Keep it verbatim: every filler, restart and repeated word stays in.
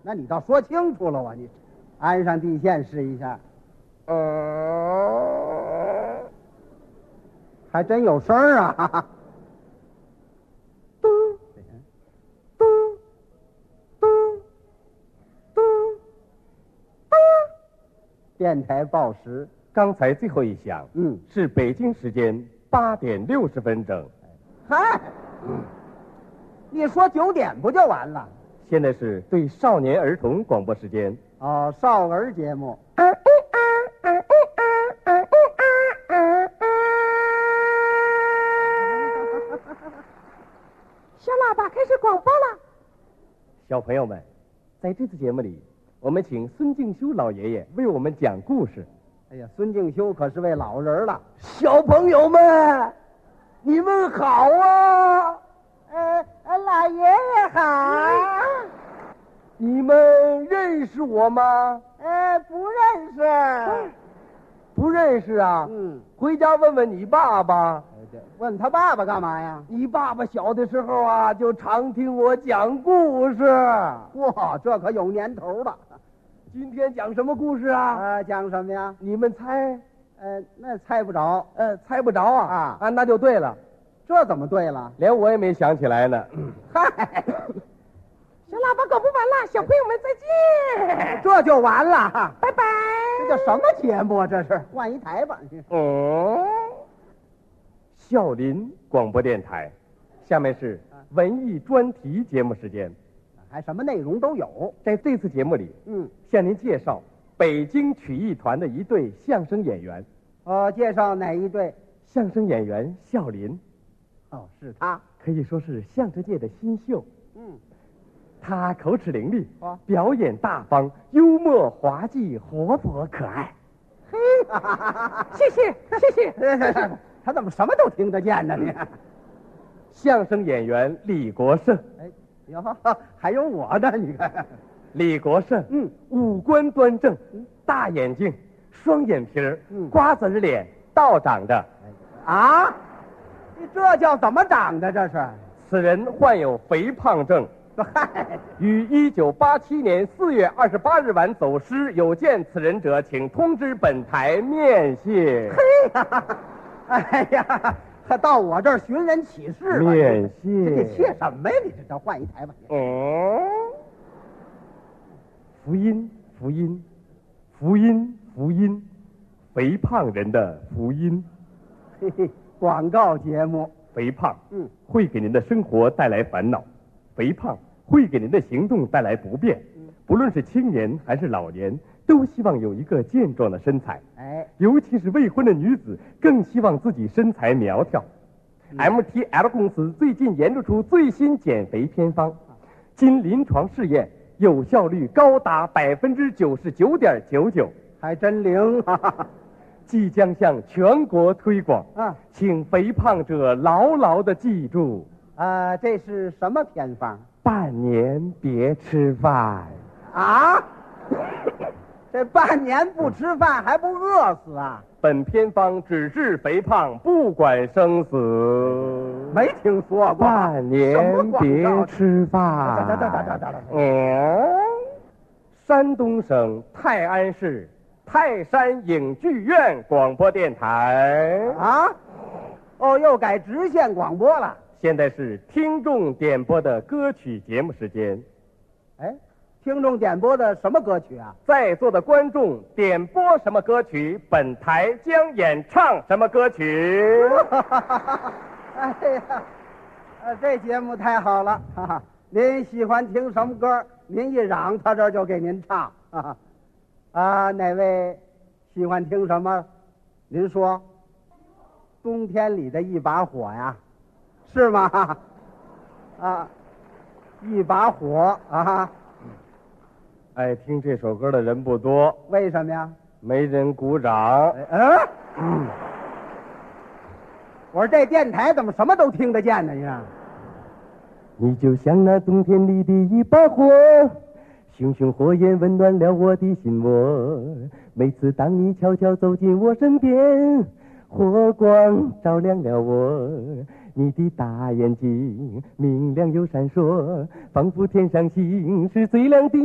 那你倒说清楚了啊！你安上地线试一下，呃，还真有声儿啊！嘟嘟嘟嘟嘟，电台报时。 刚才最后一响， 嗯， 是北京时间八点六十分整。 嗨，嗯，你说九点不就完了？ 现在是对少年儿童广播时间。 哦，少儿节目。 小喇叭开始广播了。 小朋友们，在这次节目里，我们请孙敬修老爷爷为我们讲故事。 哎呀，孙敬修可是位老人了。 小朋友们，你们好啊！ 呃，老爷爷好。 你们认识我吗？ 呃，不认识。 不认识啊？ 嗯， 回家问问你爸爸。 问他爸爸干嘛呀？ 你爸爸小的时候啊，就常听我讲故事。 哇，这可有年头了。 今天讲什么故事啊？ 呃，讲什么呀？ 你们猜？ 呃，那猜不着。 呃，猜不着啊？ 啊啊，那就对了。 这怎么对了？ 连我也没想起来呢。 嗨， 小喇叭广播完了，小朋友们再见。 这就完了哈， 拜拜。 这叫什么节目啊？这是换一台吧？ 哦，孝林广播电台，下面是文艺专题节目时间。 还什么内容都有。 在这次节目里， 嗯， 向您介绍北京曲艺团的一对相声演员。 呃，介绍哪一对？ 相声演员孝林。 哦，是他。 可以说是相声界的新秀。 嗯， 他口齿伶俐， 哦， 表演大方，幽默滑稽，活泼可爱。 嘿， 谢谢谢谢。 他怎么什么都听得见呢？你。 相声演员李国盛。 哎，哟，还有我呢，你看。 李国盛， 嗯， 五官端正，大眼睛，双眼皮儿， 嗯， 瓜子脸，倒长着。 啊，你这叫怎么长的？这是？ 此人患有肥胖症， 嗨， 于一九八七年四月二十八日晚走失，有见此人者，请通知本台面谢。 嘿呀，哎呀，还到我这儿寻人启事了。 面谢。 这得谢什么呀？你这叫换一台吧。 哦，福音，福音，福音，福音，肥胖人的福音。 嘿嘿，广告节目。 肥胖， 嗯， 会给您的生活带来烦恼；肥胖会给您的行动带来不便。 嗯， 不论是青年还是老年，都希望有一个健壮的身材。 哎， 尤其是未婚的女子，更希望自己身材苗条。 嗯、 M T L 公司最近研制出最新减肥偏方，经临床试验，有效率高达百分之九十九点九九， 还真灵。哈哈， 即将向全国推广啊， 请肥胖者牢牢地记住。 啊，这是什么偏方？ 半年别吃饭。 啊？这半年不吃饭还不饿死啊？ 本偏方只治肥胖，不管生死。 没听说过。 半年别吃饭。 得得得得得得。 嗯，山东省泰安市泰山影剧院广播电台。 啊？哦，又改直线广播了。 现在是听众点播的歌曲节目时间。 哎，听众点播的什么歌曲啊？ 在座的观众点播什么歌曲，本台将演唱什么歌曲。 哎呀，呃，这节目太好了，哈哈！您喜欢听什么歌，您一嚷，他这就给您唱。哈哈，啊，哪位喜欢听什么？您说，冬天里的一把火呀，是吗？啊，一把火啊！ 爱听这首歌的人不多， 为什么呀？ 没人鼓掌。 嗯、嗯，我说这电台怎么什么都听得见呢？你看， 你就像那冬天里的一把火，熊熊火焰温暖了我的心窝。每次当你悄悄走进我身边，火光照亮了我。你的大眼睛明亮又闪烁，仿佛天上星是最亮的